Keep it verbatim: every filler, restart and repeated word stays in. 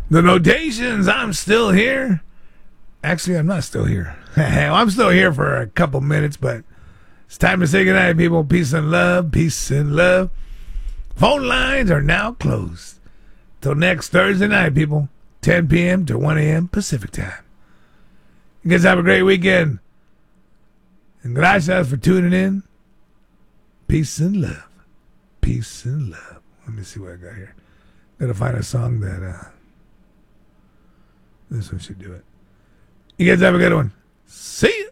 The notations, I'm still here. Actually, I'm not still here. I'm still here for a couple minutes, but it's time to say goodnight, people. Peace and love. Peace and love. Phone lines are now closed. Till next Thursday night, people. ten p.m. to one a.m. Pacific time. You guys have a great weekend. And gracias for tuning in. Peace and love. Peace and love. Let me see what I got here. Gotta find a song that, uh, this one should do it. You guys have a good one. See ya.